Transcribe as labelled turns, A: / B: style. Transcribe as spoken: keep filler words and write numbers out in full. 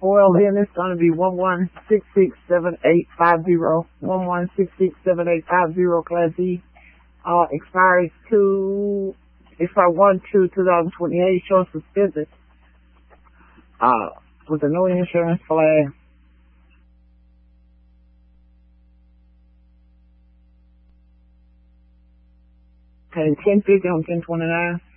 A: Well, then it's going to be one one six six seven eight five zero. one one six six seven eight five zero, Class E. Uh, expires to, expire one two twenty twenty-eight, showing suspended. Uh, with a no insurance flag. Paying ten fifty on ten twenty-nine.